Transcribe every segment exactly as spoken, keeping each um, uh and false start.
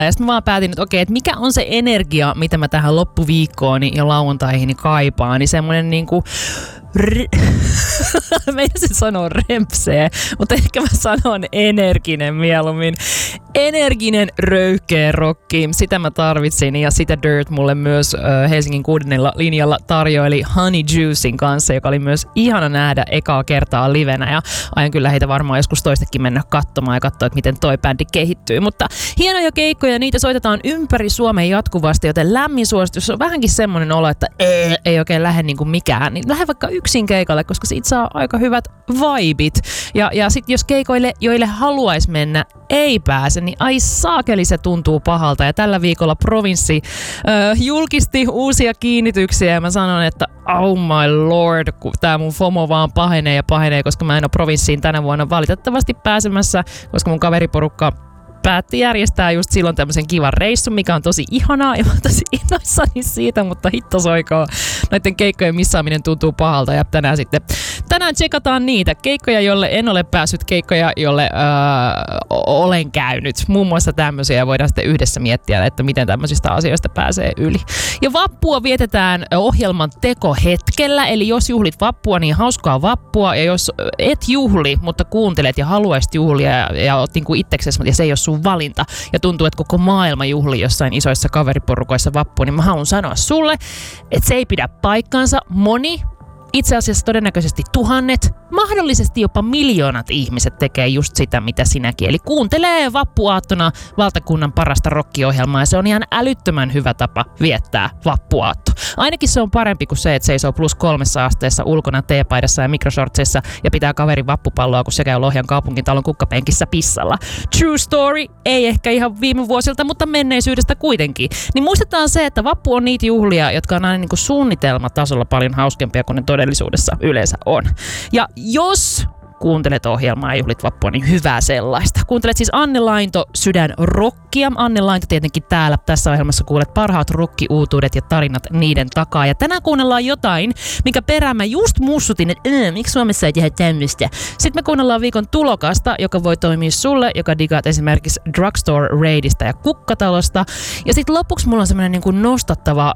Ja sitten mä vaan päätin, että okei, että mikä on se energia, mitä mä tähän loppuviikkooni ja lauantaihini kaipaan, niin semmoinen niinku R- Meidän sanoo rempsee, mutta ehkä mä sanon energinen mieluummin. Energinen röyhkeä rokki, sitä mä tarvitsin ja sitä Dirt mulle myös äh, Helsingin kuudennella linjalla tarjoili Honey Juicin kanssa, joka oli myös ihana nähdä ekaa kertaa livenä ja aion kyllä heitä varmaan joskus toistekin mennä katsomaan ja katsoa, että miten toi bändi kehittyy. Mutta hienoja keikkoja, niitä soitetaan ympäri Suomen jatkuvasti, joten lämmin suositus on vähänkin semmoinen olo, että ee, ei oikein lähde niin kuin mikään, niin lähde vaikka yksin keikalle, koska siitä saa aika hyvät vibit. Ja, ja sitten jos keikoille, joille haluaisi mennä, ei pääse, niin ai saakeli se tuntuu pahalta. Ja tällä viikolla Provinssi äh, julkisti uusia kiinnityksiä ja mä sanon, että oh my lord, kun tää mun FOMO vaan pahenee ja pahenee, koska mä en ole Provinssiin tänä vuonna valitettavasti pääsemässä, koska mun kaveriporukka päätti järjestää just silloin tämmöisen kivan reissun, mikä on tosi ihanaa ja mä oon tosi innoissani siitä, mutta hitto soikoo. Näiden keikkojen missaaminen tuntuu pahalta ja tänään sitten tänään tsekataan niitä keikkoja, jolle en ole päässyt, keikkoja, jolle öö, olen käynyt. Muun muassa tämmöisiä voidaan sitten yhdessä miettiä, että miten tämmöisistä asioista pääsee yli. Ja vappua vietetään ohjelman tekohetkellä, eli jos juhlit vappua, niin hauskaa vappua, ja jos et juhli, mutta kuuntelet ja haluaisit juhlia ja, ja oot niin kuin itseksesi, mutta se ei ole sun valinta, ja tuntuu, että koko maailma juhli jossain isoissa kaveriporukoissa vappua, niin mä haluan sanoa sulle, että se ei pidä paikkaansa. Moni, itse asiassa todennäköisesti tuhannet, mahdollisesti jopa miljoonat ihmiset tekee just sitä, mitä sinäkin. Eli kuuntelee vappuaattona valtakunnan parasta rockiohjelmaa ja se on ihan älyttömän hyvä tapa viettää vappuaatto. Ainakin se on parempi kuin se, että seisoo plus kolmessa asteessa ulkona teepaidassa ja mikroshortseissa ja pitää kaverin vappupalloa, kun se käy Lohjan kaupungintalon kukkapenkissä pissalla. True story, ei ehkä ihan viime vuosilta, mutta menneisyydestä kuitenkin. Niin muistetaan se, että vappu on niitä juhlia, jotka on aina niin kuin suunnitelmatasolla paljon hauskempia kuin ne todellisuudessa yleensä on. Ja jos kuuntelet ohjelmaa ja juhlit vappua, niin hyvää sellaista. Kuuntelet siis Anne Lainto Sydän rockia. Anne Lainto tietenkin täällä tässä ohjelmassa kuulet parhaat rocki-uutuudet ja tarinat niiden takaa. Ja tänään kuunnellaan jotain, minkä perään mä just mussutin, että äh, miksi Suomessa ei tehdä tämmöistä. Sitten me kuunnellaan viikon tulokasta, joka voi toimia sulle, joka digaat esimerkiksi Drugstore Raidista ja Kukkatalosta. Ja sitten lopuksi mulla on semmoinen niin kuin nostattava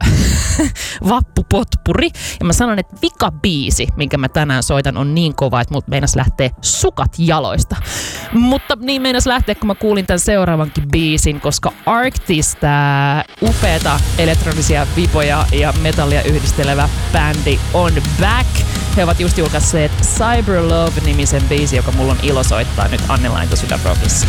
vappupotpuri. Ja mä sanon, että vika biisi, minkä mä tänään soitan, on niin kova, että mut meinas lähteä sukat jaloista. Mutta niin meinas lähteä, kun mä kuulin tämän seuraavankin biisin, koska Arctis, tää upeata elektronisia vipoja ja metallia yhdistelevä bändi on back. He ovat just julkaisseet Cyber Love-nimisen biisi, joka mulla on ilo soittaa nyt Anne Lainto Sydän rockissa.